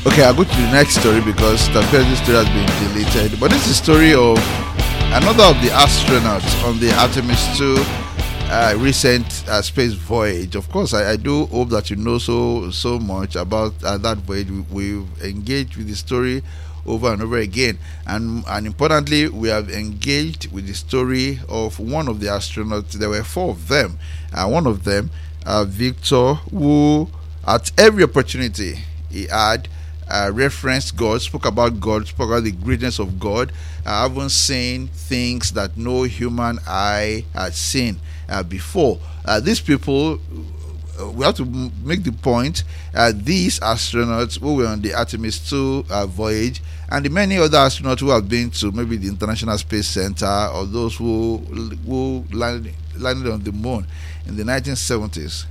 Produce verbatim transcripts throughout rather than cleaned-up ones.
Okay, I'll go to the next story because the previous story has been deleted. But this is the story of another of the astronauts on the Artemis two uh, recent uh, space voyage. Of course, I, I do hope that you know so so much about uh, that voyage. We, we've engaged with the story over and over again, and and importantly, we have engaged with the story of one of the astronauts. There were four of them. Uh, one of them, uh, Victor, who at every opportunity he had uh, referenced God, spoke about God, spoke about the greatness of God. I haven't seen things that no human eye had seen uh, before. Uh, these people, uh, we have to m- make the point, uh, these astronauts who were on the Artemis two uh, voyage, and the many other astronauts who have been to maybe the International Space Center, or those who who landed, landed on the moon in the nineteen seventies.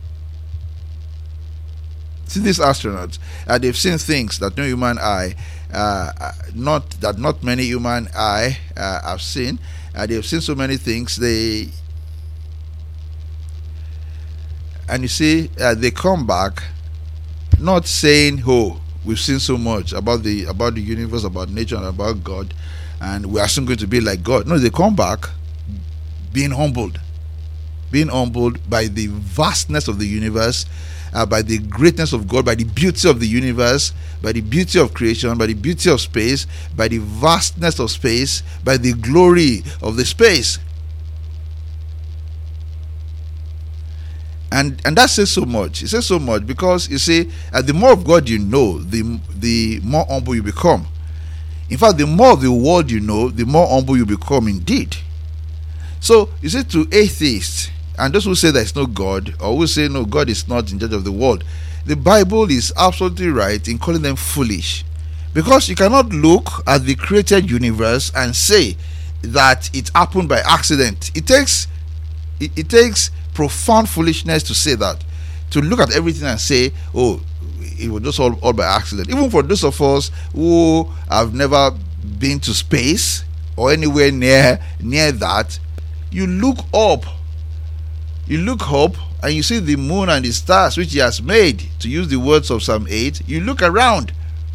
See, these astronauts, uh, they've seen things that no human eye, uh, not that not many human eye uh, have seen. Uh, they've seen so many things. They and you see, uh, they come back, not saying, "Oh, we've seen so much about the about the universe, about nature, and about God, and we are soon going to be like God." No, they come back being humbled, being humbled by the vastness of the universe. Uh, by the greatness of God, by the beauty of the universe, by the beauty of creation, by the beauty of space, by the vastness of space, by the glory of the space. And and that says so much. It says so much because, you see, uh, the more of God you know, the the more humble you become. In fact, the more of the world you know, the more humble you become indeed. So, you see, to atheists, and those who say there is no God, or who say no, God is not in charge of the world, the Bible is absolutely right in calling them foolish, because you cannot look at the created universe and say that it happened by accident. It takes it, it takes profound foolishness to say that, to look at everything and say, oh, it was just all, all by accident. Even for those of us who have never been to space or anywhere near near that, you look up You look up and you see the moon and the stars which he has made, to use the words of Psalm eight. You look around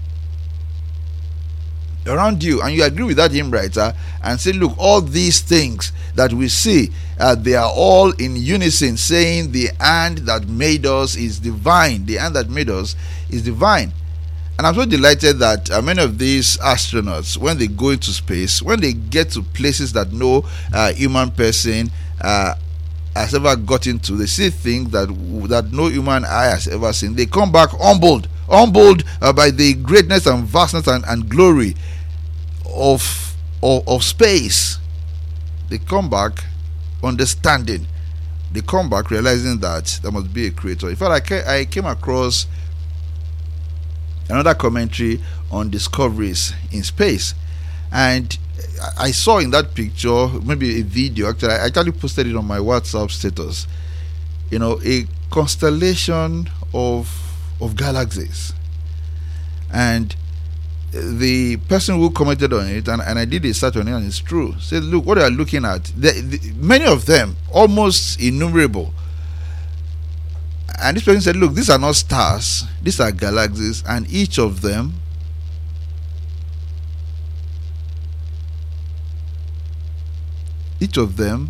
around you and you agree with that hymn writer and say, look, all these things that we see, uh, they are all in unison, saying the hand that made us is divine. The hand that made us is divine. And I'm so delighted that uh, many of these astronauts, when they go into space, when they get to places that no uh, human person uh, has ever got into, they see things that that no human eye has ever seen. They come back humbled, humbled uh, by the greatness and vastness and, and glory of, of of space. They come back understanding. They come back realizing that there must be a creator. In fact, I came, I came across another commentary on discoveries in space, and I saw in that picture, maybe a video, actually I actually posted it on my WhatsApp status, you know, a constellation of of galaxies. And the person who commented on it, and, and I did a search on it, and it's true, said, look, what you are looking at, the, the, many of them, almost innumerable. And this person said, look, these are not stars, these are galaxies, and each of them each of them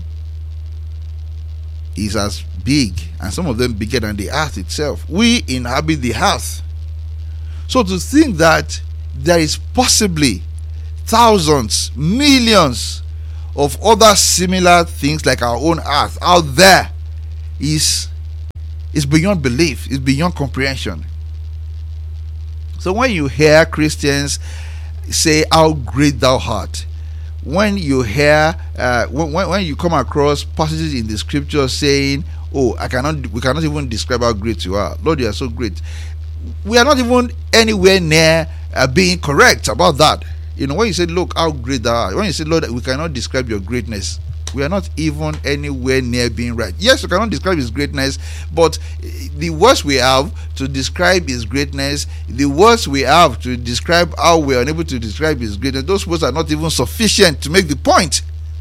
is as big, and some of them bigger than the earth itself. We inhabit the earth. So to think that there is possibly thousands, millions of other similar things like our own earth out there is is beyond belief, is beyond comprehension. So when you hear Christians say how great thou art, when you hear uh, when, when you come across passages in the scripture saying, oh, I cannot we cannot even describe how great you are, Lord, you are so great, we are not even anywhere near uh, being correct about that. You know, when you say, look how great thou art, when you say, Lord, we cannot describe your greatness, we are not even anywhere near being right. Yes, we cannot describe his greatness, but the words we have to describe his greatness, the words we have to describe how we are unable to describe his greatness, those words are not even sufficient to make the point.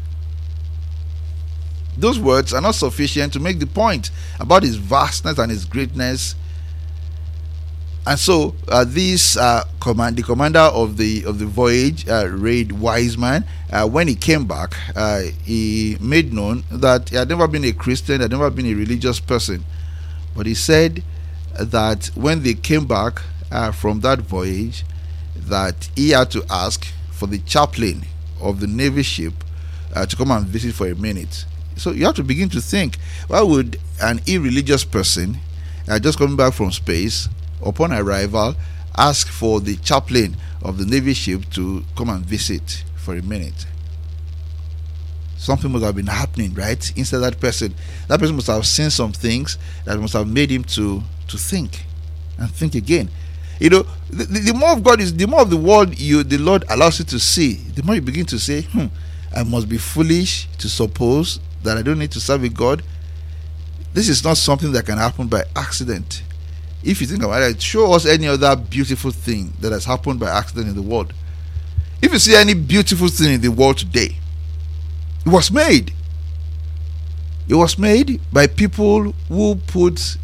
Those words are not sufficient to make the point about his vastness and his greatness and so uh, this uh, command, the commander of the of the voyage, uh, Reid Wiseman, uh, when he came back, uh, he made known that he had never been a Christian, had never been a religious person, but he said that when they came back uh, from that voyage, that he had to ask for the chaplain of the Navy ship uh, to come and visit for a minute. So you have to begin to think, why would an irreligious person uh, just coming back from space, upon arrival, ask for the chaplain of the Navy ship to come and visit for a minute? Something must have been happening, right? Instead, that person, that person must have seen some things that must have made him to to think and think again. You know, the, the more of God is, the more of the world you, the Lord allows you to see, the more you begin to say, hmm, I must be foolish to suppose that I don't need to serve a God. This is not something that can happen by accident. If you think about it, show us any other beautiful thing that has happened by accident in the world. If you see any beautiful thing in the world today, it was made. It was made by people who put,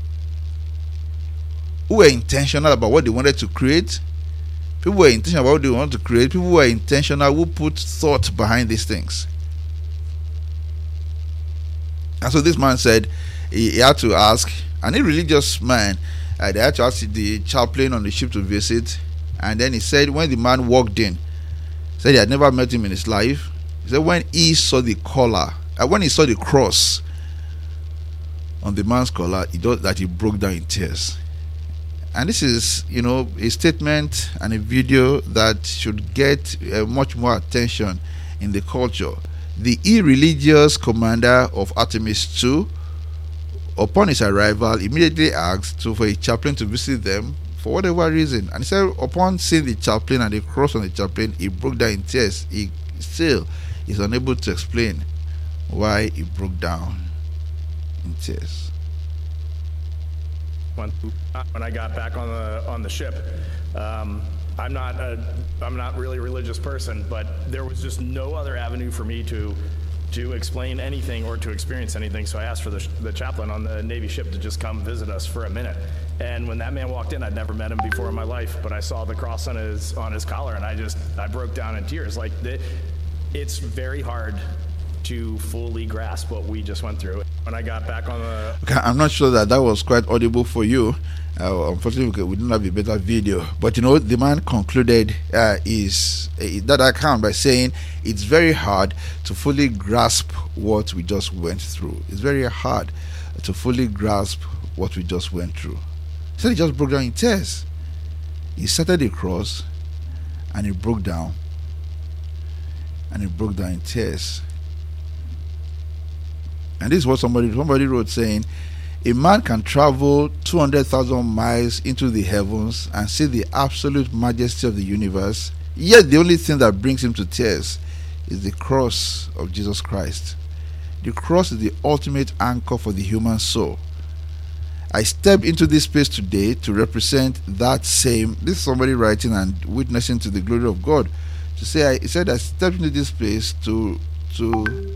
who were intentional about what they wanted to create. People were intentional about what they wanted to create. People were intentional who put thought behind these things. And so this man said he, he had to ask, an irreligious man, uh, they had to ask the chaplain on the ship to visit. And then he said when the man walked in, he said he had never met him in his life. He said when he saw the collar, uh, when he saw the cross on the man's collar, he thought that he broke down in tears. And this is, you know, a statement and a video that should get uh, much more attention in the culture. The irreligious commander of Artemis two, upon his arrival, immediately asked to, for a chaplain to visit them for whatever reason. And he said upon seeing the chaplain and the cross on the chaplain, he broke down in tears. He still is unable to explain why he broke down in tears. When, when I got back on the on the ship, um, I'm not a I'm not really a religious person, but there was just no other avenue for me to to explain anything or to experience anything. So I asked for the, the chaplain on the Navy ship to just come visit us for a minute. And when that man walked in, I'd never met him before in my life, but I saw the cross on his on his collar, and I just I broke down in tears. Like the, it's very hard to fully grasp what we just went through. When I got back on the... Okay, I'm not sure that that was quite audible for you. Uh, unfortunately, we didn't have a better video. But you know, the man concluded uh, his, uh, that account by saying it's very hard to fully grasp what we just went through. It's very hard to fully grasp what we just went through. He said he just broke down in tears. He started the cross and he broke down. And he broke down in tears. And this is what somebody somebody wrote, saying, a man can travel two hundred thousand miles into the heavens and see the absolute majesty of the universe, yet the only thing that brings him to tears is the cross of Jesus Christ. The cross is the ultimate anchor for the human soul. I stepped into this space today to represent that same, this is somebody writing and witnessing to the glory of God, to say, I, he said, I stepped into this place to to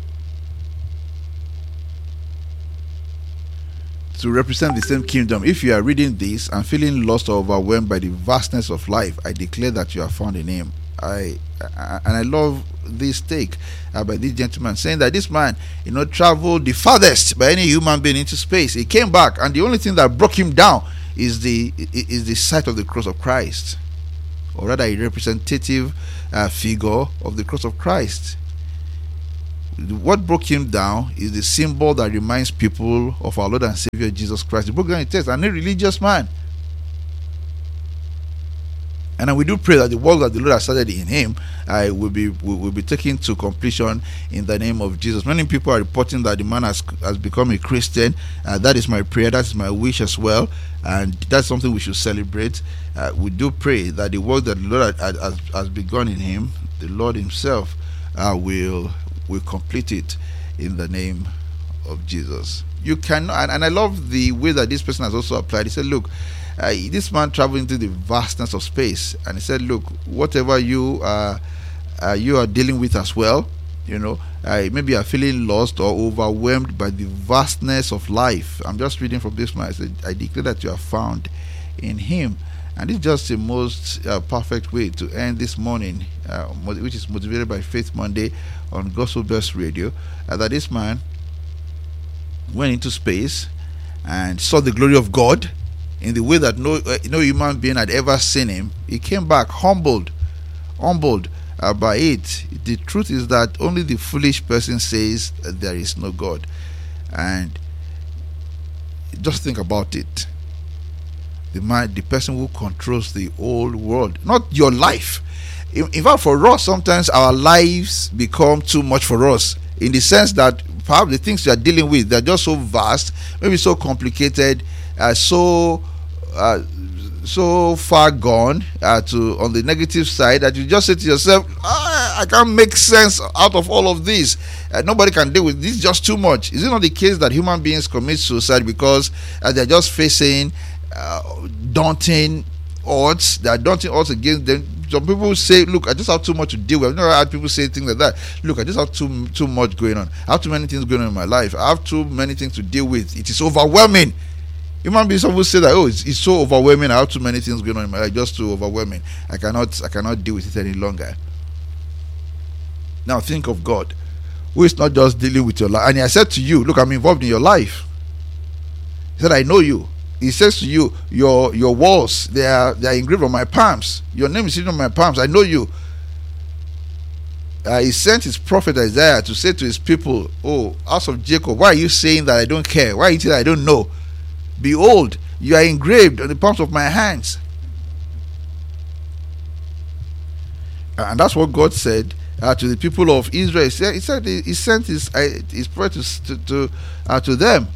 to represent the same kingdom. If you are reading this and feeling lost or overwhelmed by the vastness of life, I declare that you have found in him. I, I and I love this take uh, by this gentleman, saying that this man, you know, traveled the farthest by any human being into space. He came back, and the only thing that broke him down is the is the sight of the cross of Christ, or rather, a representative uh, figure of the cross of Christ. What broke him down is the symbol that reminds people of our Lord and Savior Jesus Christ. He broke down in text, and a religious man. And we do pray that the work that the Lord has started in him uh, will be will, will be taken to completion in the name of Jesus. Many people are reporting that the man has has become a Christian. Uh, that is my prayer. That is my wish as well, and that's something we should celebrate. Uh, we do pray that the work that the Lord has, has, has begun in him, the Lord Himself uh, will. will complete it in the name of Jesus. You can, and, and I love the way that this person has also applied. He said, look, uh, this man traveled into the vastness of space, and he said, look, whatever you uh, uh, you are dealing with as well, you know, uh, maybe you are feeling lost or overwhelmed by the vastness of life. I'm just reading from this man. I said, I declare that you are found in Him. And it's just the most uh, perfect way to end this morning, uh, which is motivated by Faith Monday on Gospel Best Radio, uh, that this man went into space and saw the glory of God in the way that no uh, no human being had ever seen Him. He came back humbled, humbled uh, by it. The truth is that only the foolish person says that there is no God. And just think about it. The man, the person who controls the whole world, not your life. In, in fact, for us, sometimes our lives become too much for us, in the sense that perhaps the things you are dealing with, they're just so vast, maybe so complicated, uh, so uh, so far gone uh, to on the negative side, that you just say to yourself, ah, I can't make sense out of all of this. Uh, nobody can deal with this. Just too much. Is it not the case that human beings commit suicide because uh, they're just facing uh, daunting odds? They are daunting odds against them. Some people say, look, I just have too much to deal with. I've never had people say things like that. Look, I just have too too much going on. I have too many things going on in my life. I have too many things to deal with. It is overwhelming. Human beings, some people say that, oh, it's, it's so overwhelming. I have too many things going on in my life. Just too overwhelming. I cannot, I cannot deal with it any longer. Now think of God, who is not just dealing with your life. And I said to you, look, I'm involved in your life. He said, I know you. He says to you, your your walls, they are they are engraved on my palms. Your name is written on my palms. I know you. Uh, he sent his prophet Isaiah to say to his people, oh, house of Jacob, why are you saying that I don't care? Why are you saying that I don't know? Behold, you are engraved on the palms of my hands. And that's what God said uh, to the people of Israel. He said he, said he, he sent his uh, his prophet to to, uh, to them.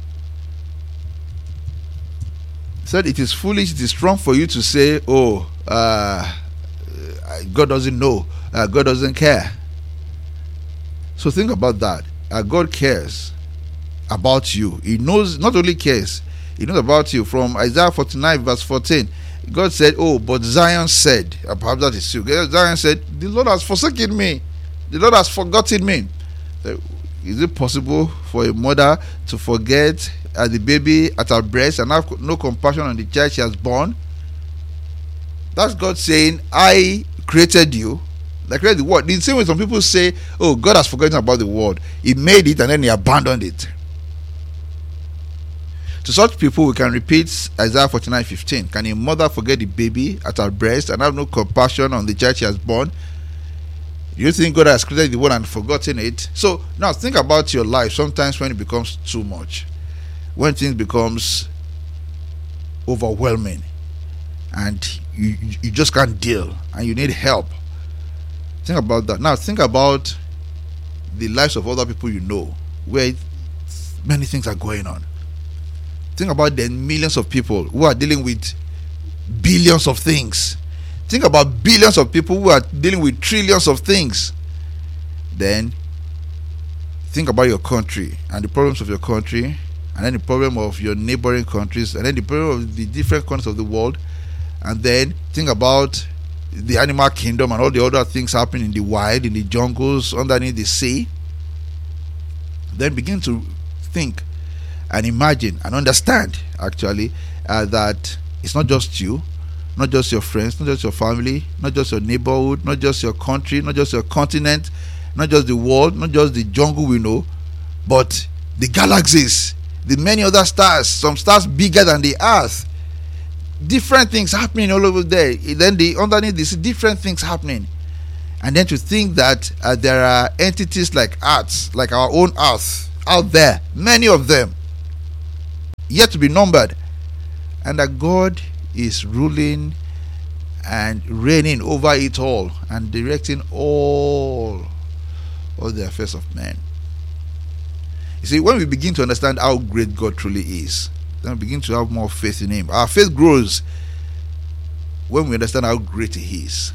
Said it is foolish, it is wrong for you to say, oh, uh, God doesn't know, uh, God doesn't care. So think about that. Uh, God cares about you. He knows, not only cares, He knows about you. From Isaiah forty-nine verse fourteen, God said, oh, but Zion said, uh, perhaps that is you. Zion said, the Lord has forsaken me, the Lord has forgotten me. Uh, is it possible for a mother to forget uh, the baby at her breast and have no compassion on the child she has born? That's God saying, I created you. I created the world. In the same way some people say, oh, God has forgotten about the world. He made it and then He abandoned it. To such people, we can repeat Isaiah forty-nine fifteen. Can a mother forget the baby at her breast and have no compassion on the child she has born? Do you think God has created the world and forgotten it? So now think about your life. Sometimes when it becomes too much, when things becomes overwhelming, and you, you just can't deal and you need help. Think about that. Now think about the lives of other people you know, where many things are going on. Think about the millions of people who are dealing with billions of things. Think about billions of people who are dealing with trillions of things. Then think about your country and the problems of your country, and then the problem of your neighboring countries, and then the problem of the different countries of the world. And then think about the animal kingdom and all the other things happening in the wild, in the jungles, underneath the sea. Then begin to think and imagine and understand, actually, uh, that it's not just you, not just your friends, not just your family, not just your neighborhood, not just your country, not just your continent, not just the world, not just the jungle we know, but the galaxies, the many other stars, some stars bigger than the earth. Different things happening all over there. Then the underneath this, different things happening. And then to think that uh, there are entities like Earth, like our own Earth, out there, many of them, yet to be numbered, and that God is ruling and reigning over it all and directing all all the affairs of men. You see, when we begin to understand how great God truly is, then we begin to have more faith in Him. Our faith grows when we understand how great He is.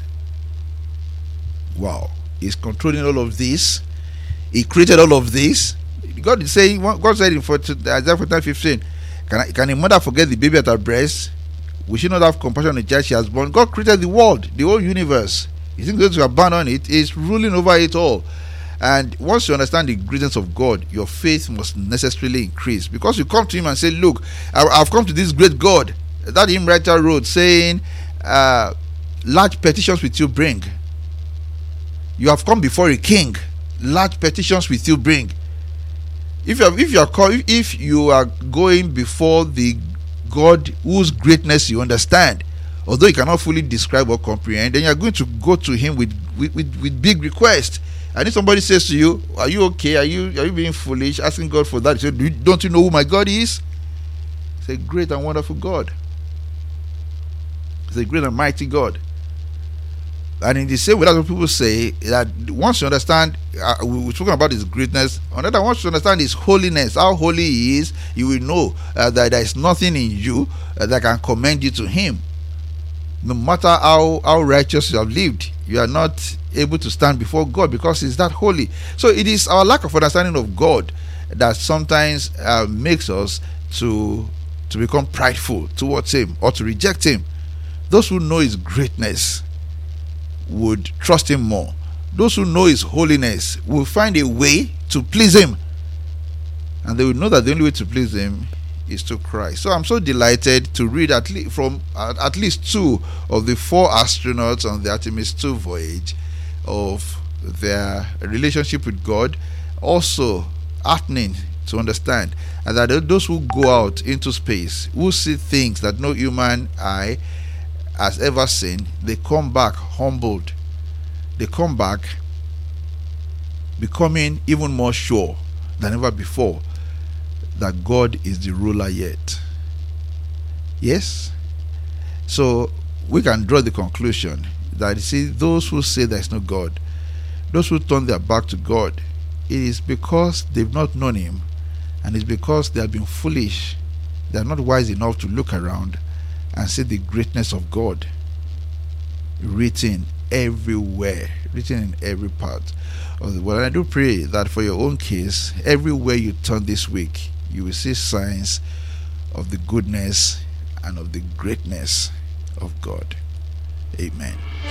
Wow, He's controlling all of this. He created all of this. God is saying, God said in Isaiah forty-nine fifteen, Can, I, can a mother forget the baby at her breast? We should not have compassion on the child she has born. God created the world, the whole universe. You think going to abandon it? Is ruling over it all. And once you understand the greatness of God, your faith must necessarily increase, because you come to Him and say, look, I, I've come to this great God. that hymn writer wrote saying, uh, large petitions with you bring. You have come before a king. Large petitions with you bring. If you are, if you are call, if you are going before the God whose greatness you understand, although you cannot fully describe or comprehend, then you are going to go to him with with, with, with big requests. And if somebody says to you, "Are you okay? Are you are you being foolish?" Asking God for that, you say, "Don't you know who my God is?" It's a great and wonderful God. It's a great and mighty God. And in the same way, that's what people say, that once you understand, uh, we we're talking about his greatness, another once you understand his holiness, how holy he is, you will know uh, that there is nothing in you uh, that can commend you to him. No matter how, how righteous you have lived, you are not able to stand before God because he's that holy. So it is our lack of understanding of God that sometimes uh, makes us to, to become prideful towards him or to reject him. Those who know his greatness would trust him more. Those who know his holiness will find a way to please him, and they will know that the only way to please him is to Christ. So I'm so delighted to read at least from uh, at least two of the four astronauts on the Artemis two voyage of their relationship with God. Also heartening to understand and that those who go out into space, who see things that no human eye has ever seen, they come back humbled. They come back becoming even more sure than ever before that God is the ruler yet. Yes? So we can draw the conclusion that, you see, those who say there is no God, those who turn their back to God, it is because they've not known him, and it's because they have been foolish. They are not wise enough to look around and see the greatness of God written everywhere, written in every part of the world. And I do pray that for your own case, everywhere you turn this week, you will see signs of the goodness and of the greatness of God. Amen.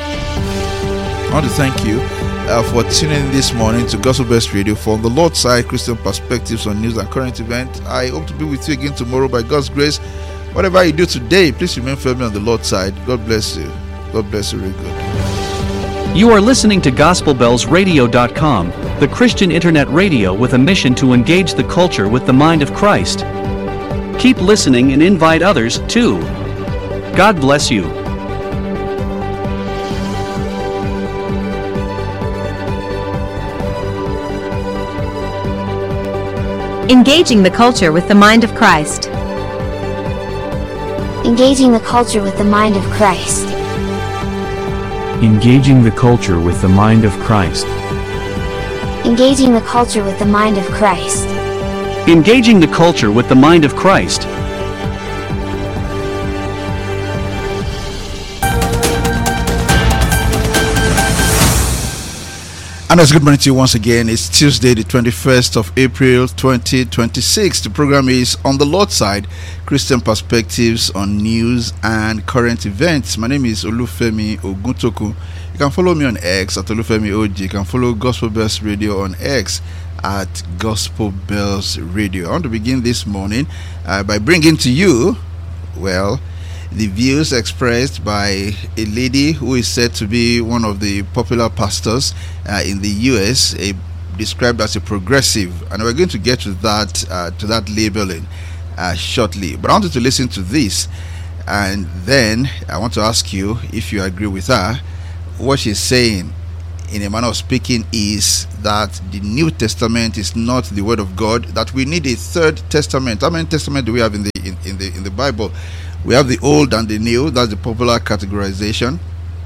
I want to thank you uh, for tuning in this morning to Gospel Bells Radio from the Lord's Side Christian Perspectives on News and Current Events. I hope to be with you again tomorrow by God's grace. Whatever you do today, please remain firmly on the Lord's side. God bless you. God bless you really good. You are listening to Gospel Bells Radio dot com, the Christian internet radio with a mission to engage the culture with the mind of Christ. Keep listening and invite others, too. God bless you. Engaging the culture with the mind of Christ. Engaging the culture with the mind of Christ. Engaging the culture with the mind of Christ. Engaging the culture with the mind of Christ. Engaging the culture with the mind of Christ. And it's good morning to you once again. It's Tuesday, the twenty-first of April, twenty twenty-six. The program is On the Lord's Side, Christian Perspectives on News and Current Events. My name is Olufemi Oguntoku. You can follow me on X at Olufemi O G. You can follow Gospel Bells Radio on X at Gospel Bells Radio. I want to begin this morning uh, by bringing to you, well, the views expressed by a lady who is said to be one of the popular pastors uh, in the U S, a, described as a progressive, and we're going to get to that uh, to that labeling uh, shortly. But I wanted to listen to this, and then I want to ask you if you agree with her. What she's saying, in a manner of speaking, is that the New Testament is not the Word of God. That we need a third testament. How many testaments do we have in the in, in the in the Bible? We have the Old and the New. That's the popular categorization.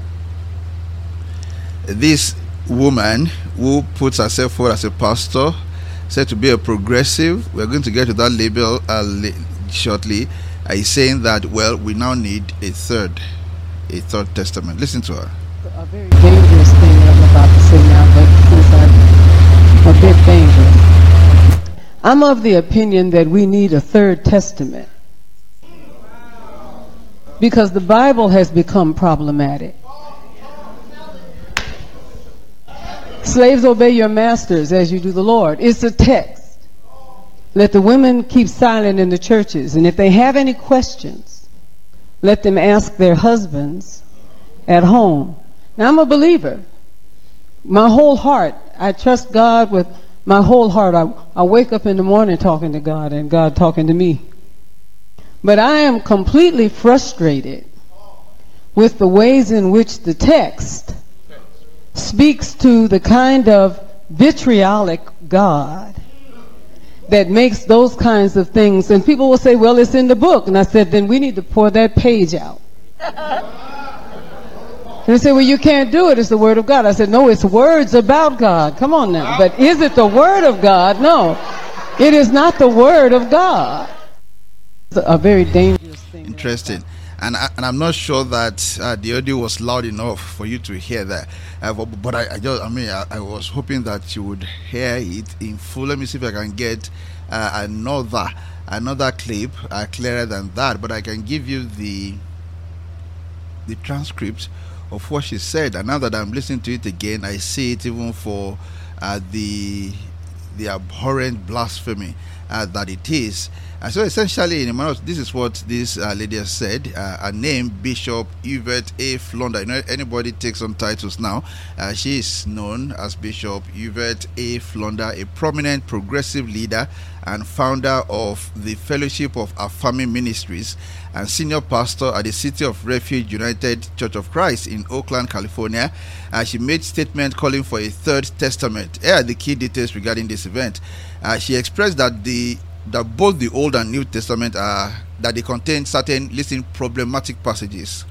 This woman who puts herself forward as a pastor, said to be a progressive, we're going to get to that label uh, la- shortly, uh, is saying that, well, we now need a third, a third testament. Listen to her. A very dangerous thing that I'm about to say now, but since I'm a bit dangerous. I'm of the opinion that we need a third testament, because the Bible has become problematic. Slaves, obey your masters as you do the Lord. It's a text. Let the women keep silent in the churches, and if they have any questions, let them ask their husbands at home. Now, I'm a believer. My whole heart, I trust God with my whole heart. I, I wake up in the morning talking to God and God talking to me. But I am completely frustrated with the ways in which the text speaks to the kind of vitriolic God that makes those kinds of things. And people will say, well, it's in the book. And I said, then we need to pour that page out. And they say, well, you can't do it. It's the Word of God. I said, no, it's words about God. Come on now. But is it the Word of God? No. It is not the Word of God. It's a very dangerous thing. Interesting. And, I, and I'm not sure that uh, the audio was loud enough for you to hear that. Uh, but, but I, I just, I mean, I, I was hoping that you would hear it in full. Let me see if I can get uh, another another clip uh, clearer than that. But I can give you the the transcript of what she said. And now that I'm listening to it again, I see it even for uh, the the abhorrent blasphemy uh, that it is. Uh, so essentially, in a manner, this is what this uh, lady has said. Uh, her name, Bishop Yvette A. Flonder. You know, anybody takes on titles now. Uh, she is known as Bishop Yvette A. Flonder, a prominent progressive leader and founder of the Fellowship of Affirming Ministries and senior pastor at the City of Refuge United Church of Christ in Oakland, California. Uh, she made statement calling for a third testament. Here are the key details regarding this event. Uh, she expressed that the that both the Old and New Testament are that they contain certain, listen, problematic passages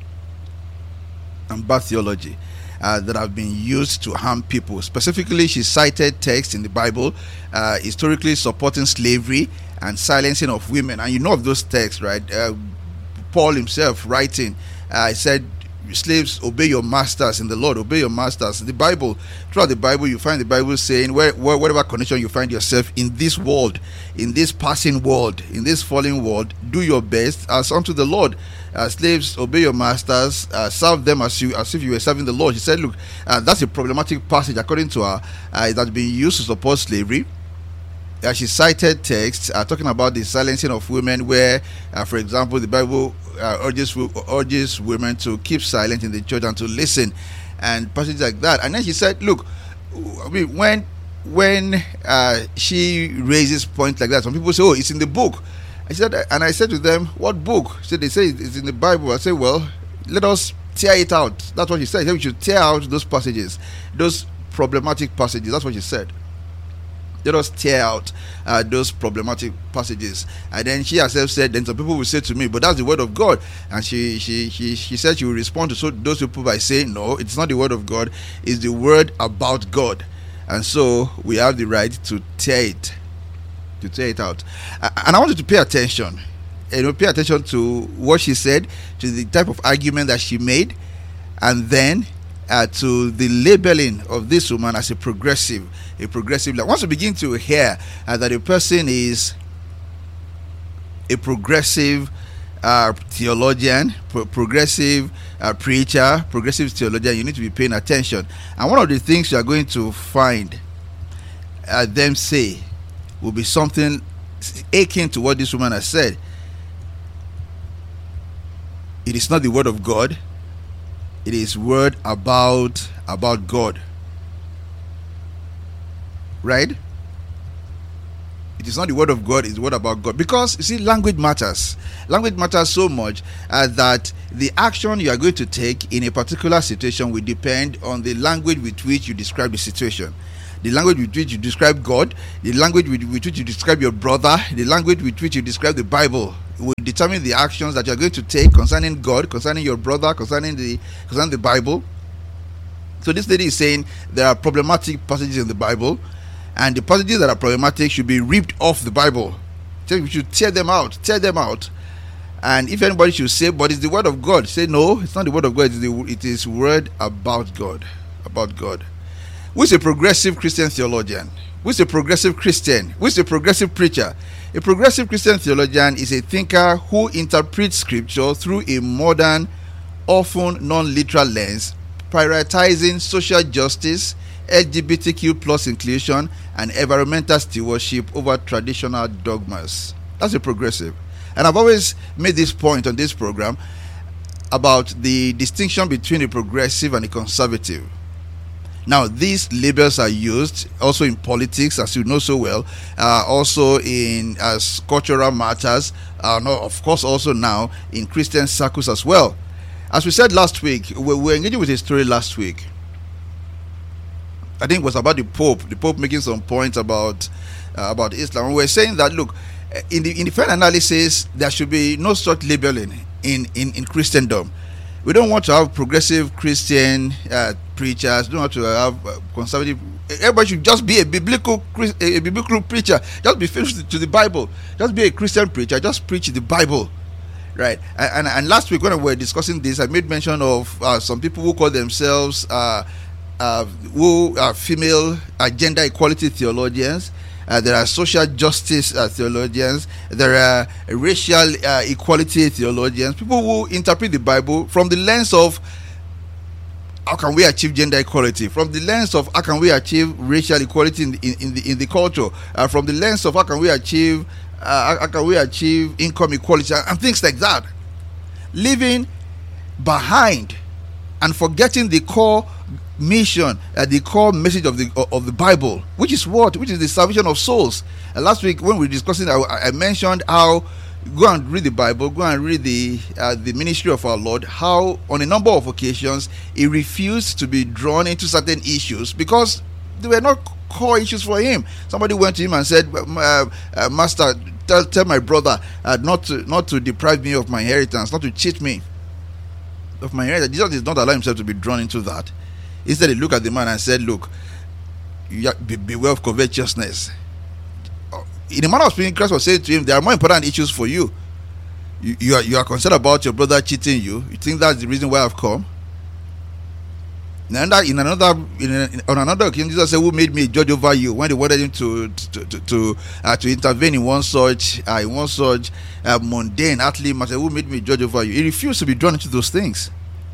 and bad theology uh, that have been used to harm people. Specifically, she cited texts in the Bible uh, historically supporting slavery and silencing of women. And you know of those texts, right? Uh, Paul himself writing, uh, he said, slaves, obey your masters in the Lord, obey your masters. The Bible, throughout the Bible, you find the Bible saying, where, where, whatever condition you find yourself in this world, in this passing world, in this falling world, do your best as unto the Lord. Uh, slaves, obey your masters, uh, serve them as you as if you were serving the Lord. He said, look, uh, that's a problematic passage according to her uh, that's been used to support slavery. Uh, she cited texts uh, talking about the silencing of women, where, uh, for example, the Bible uh, urges urges women to keep silent in the church and to listen, and passages like that. And then she said, "Look, I mean, when when uh, she raises points like that, some people say, oh, it's in the book." I said, and I said to them, "What book?" She said, "They say it's in the Bible." I said, "Well, let us tear it out." That's what she said. She said we should tear out those passages, those problematic passages. That's what she said. Let us tear out uh, those problematic passages. And then she herself said, then some people will say to me, but that's the word of God. And she she she, she said she will respond to so, those people by saying, no, it's not the word of God, it's the word about God. And so we have the right to tear it, to tear it out. Uh, and I want you to pay attention. You know, pay attention to what she said, to the type of argument that she made, and then Uh, to the labeling of this woman as a progressive, a progressive. Once you begin to hear uh, that a person is a progressive uh, theologian, pro- progressive uh, preacher, progressive theologian, you need to be paying attention. And one of the things you are going to find uh, them say will be something akin to what this woman has said. It is not the word of God. It is word about about God, right? It is not the word of God, it's the word about God. Because you see, language matters. Language matters so much uh, that the action you are going to take in a particular situation will depend on the language with which you describe the situation. The language with which you describe God, the language with, with which you describe your brother, the language with which you describe the Bible will determine the actions that you are going to take concerning God, concerning your brother, concerning the concerning the Bible. So this lady is saying there are problematic passages in the Bible, and the passages that are problematic should be ripped off the Bible. So we should tear them out, tear them out. And if anybody should say, but it's the word of God, say no, it's not the word of God, it is, the, it is word about God, about God. Who is a progressive Christian theologian? Who is a progressive Christian? Who is a progressive preacher? A progressive Christian theologian is a thinker who interprets scripture through a modern, often non-literal lens, prioritizing social justice, L G B T Q plus inclusion, and environmental stewardship over traditional dogmas. That's a progressive. And I've always made this point on this program. about the distinction between a progressive and a conservative. Now, these labels are used also in politics, as you know so well, uh, also in as cultural matters, uh, no, of course also now in Christian circles as well. As we said last week, we were engaging with a story last week. I think it was about the Pope, the Pope making some points about uh, about Islam. We were saying that, look, in the in the final analysis, there should be no such labeling in, in, in Christendom. We don't want to have progressive Christian uh, preachers. We don't want to have uh, conservative. Everybody should just be a biblical a biblical preacher. Just be faithful to the Bible. Just be a Christian preacher. Just preach the Bible, right? And and, and last week when we were discussing this, I made mention of uh, some people who call themselves uh, uh, who are female uh, gender equality theologians. Uh, there are social justice uh, theologians. There are racial uh, equality theologians. People who interpret the Bible from the lens of how can we achieve gender equality, from the lens of how can we achieve racial equality in, in, in the in the culture, uh, from the lens of how can we achieve uh, how can we achieve income equality and, and things like that. Leaving behind and forgetting the core mission, uh, the core message of the of the Bible, which is what, which is the salvation of souls. Uh, last week when we were discussing, I, I mentioned how go and read the Bible, go and read the uh, the ministry of our Lord. How on a number of occasions he refused to be drawn into certain issues because they were not core issues for him. Somebody went to him and said, uh, uh, "Master, tell, tell my brother uh, not to not to deprive me of my inheritance, not to cheat me of my inheritance." Jesus did not allow himself to be drawn into that. Instead, he looked at the man and said, "Look, you be, beware of covetousness." In the manner of speaking, Christ was saying to him, there are more important issues for you. You, you, are, you are concerned about your brother cheating you. You think that's the reason why I've come? In another, in another, in a, on another occasion, Jesus said, "Who made me a judge over you?" When they wanted him to to to to, uh, to intervene in one such uh, in one such uh, mundane earthly matter, "Who made me a judge over you?" He refused to be drawn into those things.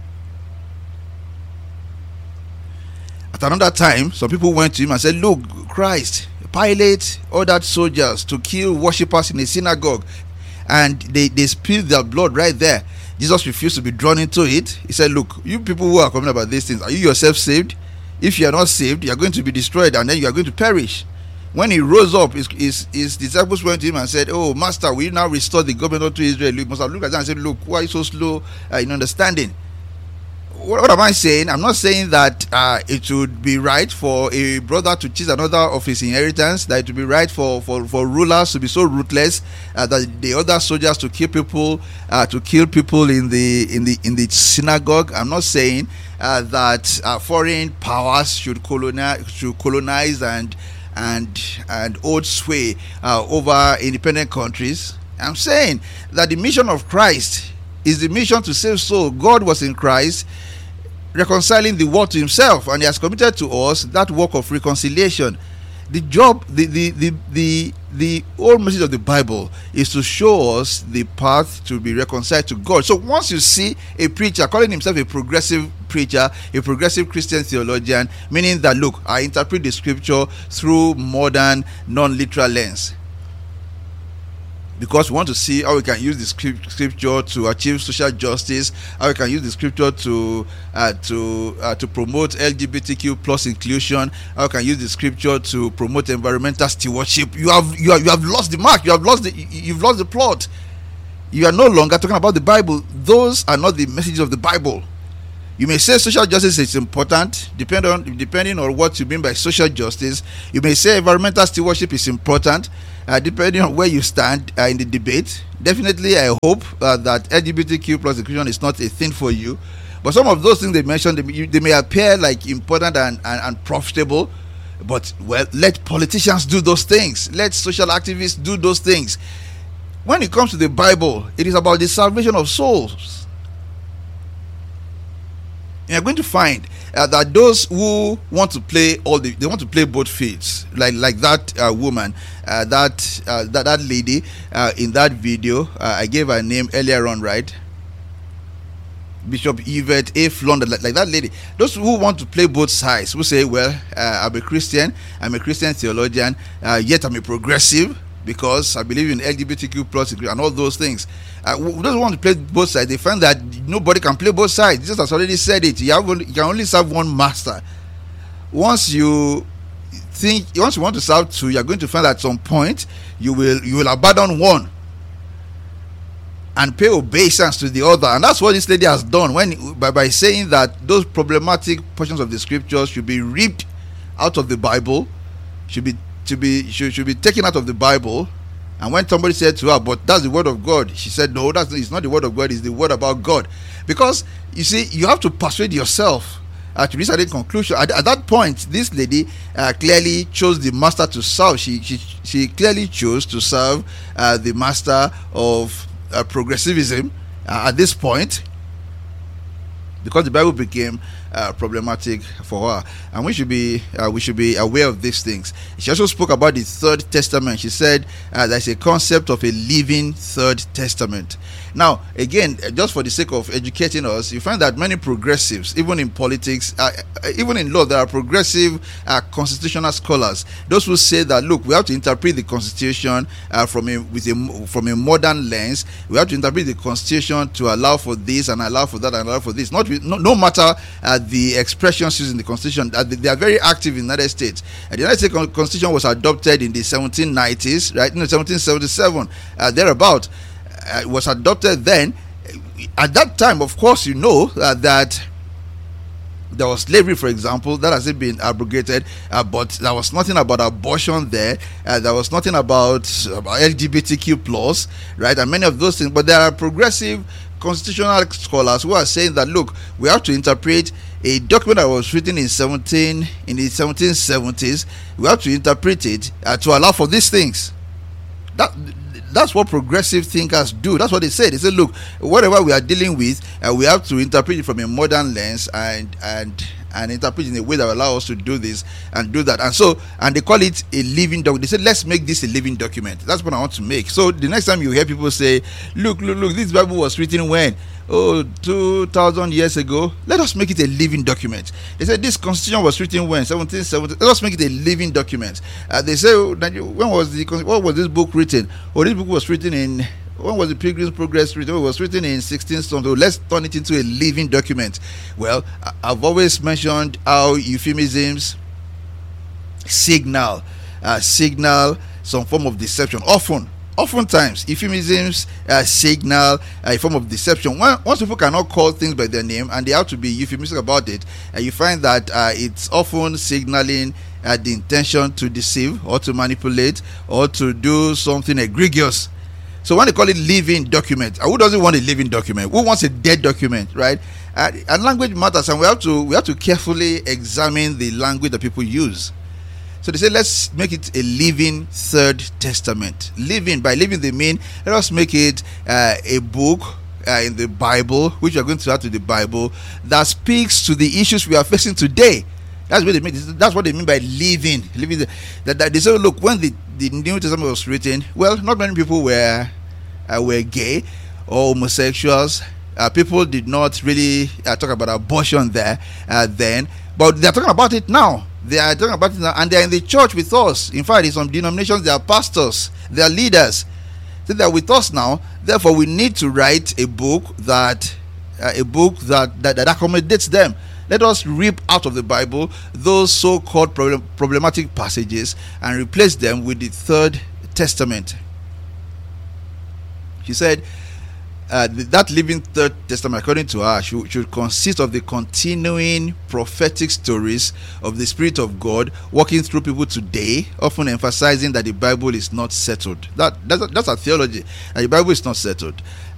At another time, some people went to him and said, "Look, Christ, Pilate ordered soldiers to kill worshippers in a synagogue, and they, they spilled their blood right there." Jesus refused to be drawn into it. He said, "Look, you people who are complaining about these things, are you yourself saved? If you are not saved, you are going to be destroyed, and then you are going to perish." When he rose up, his, his, his disciples went to him and said, "Oh, Master, will you now restore the government to Israel?" He must have looked at them and said, "Look, why are you so slow uh, in understanding?" What, what am I saying? I'm not saying that uh, it would be right for a brother to cheat another of his inheritance, that it would be right for, for, for rulers to be so ruthless uh, that the other soldiers to kill people, uh, to kill people in the in the in the synagogue. I'm not saying uh, that uh, foreign powers should colonize, should colonize and and and hold sway uh, over independent countries. I'm saying that the mission of Christ is the mission to save souls. God was in Christ, reconciling the world to himself, and he has committed to us that work of reconciliation. The job, the the the the, the whole message of the Bible is to show us the path to be reconciled to God. So once you see a preacher calling himself a progressive preacher, a progressive Christian theologian, meaning that, look, I interpret the scripture through modern non-literal lens, because we want to see how we can use the scripture to achieve social justice, how we can use the scripture to uh, to uh, to promote L G B T Q plus inclusion, how we can use the scripture to promote environmental stewardship. You have you have, you have lost the mark. You have lost the you've lost the plot. You are no longer talking about the Bible. Those are not the messages of the Bible. You may say social justice is important, depending on depending on what you mean by social justice. You may say environmental stewardship is important, uh, depending on where you stand uh, in the debate. Definitely, I hope uh, that L G B T Q plus inclusion is not a thing for you. But some of those things they mentioned, they, they may appear like important and, and, and profitable. But, well, let politicians do those things. Let social activists do those things. When it comes to the Bible, it is about the salvation of souls. You're going to find uh, that those who want to play all the they want to play both fields, like like that uh, woman, uh, that, uh, that that lady uh, in that video. Uh, I gave her name earlier on, right? Bishop Yvette A. Flonder, like, like that lady. Those who want to play both sides, who say, "Well, uh, I'm a Christian, I'm a Christian theologian, uh, yet I'm a progressive." because I believe in L G B T Q plus and all those things. Uh, who doesn't want to play both sides? They find that nobody can play both sides. Jesus has already said it. You, have only, you can only serve one master. Once you think, once you want to serve two, you are going to find at some point you will you will abandon one and pay obeisance to the other. And that's what this lady has done when by, by saying that those problematic portions of the scriptures should be ripped out of the Bible, should be to be should, should be taken out of the Bible. And when somebody said to her, but that's the word of God, she said, no, that's it's not the word of God, it's the word about God. Because you see, you have to persuade yourself uh, to reach a conclusion. At, at that point, this lady uh, clearly chose the master to serve. She she, she clearly chose to serve uh, the master of uh, progressivism uh, at this point, because the Bible became uh, problematic for her, and we should be uh, we should be aware of these things. She also spoke about the Third Testament. She said uh, there's a concept of a living Third Testament. Now, again, just for the sake of educating us, you find that many progressives, even in politics, uh, even in law, there are progressive uh, constitutional scholars. Those who say that, look, we have to interpret the Constitution uh, from a with a from a modern lens. We have to interpret the Constitution to allow for this and allow for that and allow for this. Not with, no, no matter uh, the expressions used in the Constitution, uh, they are very active in the United States. Uh, the United States Constitution was adopted in the seventeen nineties, right? No, seventeen seventy-seven, uh, thereabout. Uh, it was adopted then. At that time, of course, you know uh, that there was slavery, for example, that hasn't been abrogated, uh, but there was nothing about abortion there. Uh, there was nothing about, about L G B T Q plus, right, and many of those things. But there are progressive constitutional scholars who are saying that, look, we have to interpret a document that was written in seventeen in the seventeen seventies. We have to interpret it uh, to allow for these things. That. That's what progressive thinkers do. That's what they say. They say, look, whatever we are dealing with, uh, we have to interpret it from a modern lens and and and interpret it in a way that will allow us to do this and do that. And so, and they call it a living document. They say, let's make this a living document. That's what I want to make. So the next time you hear people say, look, look, look, this Bible was written when? Oh, two thousand years ago. Let us make it a living document. They said this Constitution was written when? seventeen seventy. Let us make it a living document. Uh, they say, oh, when was the what was this book written? Oh, this book was written in, when was the Pilgrim's Progress written? It was written in sixteen something. Let's turn it into a living document. Well, I've always mentioned how euphemisms signal, uh, signal some form of deception. Often. Oftentimes, euphemisms uh, signal a form of deception. When, once people cannot call things by their name and they have to be euphemistic about it, uh, you find that uh, it's often signaling uh, the intention to deceive or to manipulate or to do something egregious. So when they call it living document, uh, who doesn't want a living document? Who wants a dead document, right? Uh, and language matters, and we have to we have to carefully examine the language that people use. So they say, let's make it a living Third Testament. Living, by living they mean, let us make it uh, a book uh, in the Bible, which we are going to add to the Bible, that speaks to the issues we are facing today. That's what they mean. That's what they mean by living. Living. The, that, that they say, look, when the, the New Testament was written, well, not many people were uh, were gay or homosexuals. Uh, people did not really uh, talk about abortion there uh, then, but they are talking about it now. They are talking about it now, and they are in the church with us. In fact, in some denominations, they are pastors, they are leaders. So they are with us now. Therefore, we need to write a book that, uh, a book that, that that accommodates them. Let us rip out of the Bible those so-called problem, problematic passages and replace them with the Third Testament. She said, Uh, that living Third Testament, according to her, should, should consist of the continuing prophetic stories of the Spirit of God working through people today, often emphasizing that the Bible is not settled. That that's, that's a theology, that the Bible is not settled.